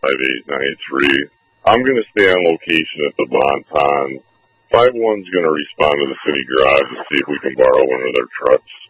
5893. I'm going to stay on location at the Bonton. 51's going to respond to the city garage to see if we can borrow one of their trucks.